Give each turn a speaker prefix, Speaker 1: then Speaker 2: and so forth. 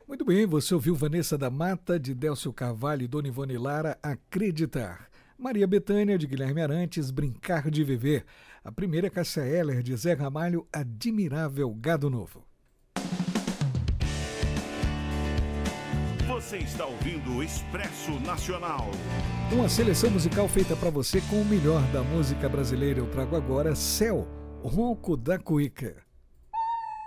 Speaker 1: Muito bem, você ouviu Vanessa da Mata, de Délcio Carvalho e Dona Ivone Lara, Acreditar. Maria Bethânia, de Guilherme Arantes, Brincar de Viver. A primeira, Cássia Eller, de Zé Ramalho, Admirável Gado Novo.
Speaker 2: Você está ouvindo o Expresso Nacional.
Speaker 1: Uma seleção musical feita para você com o melhor da música brasileira. Eu trago agora Céu, Ronco da Cuíca.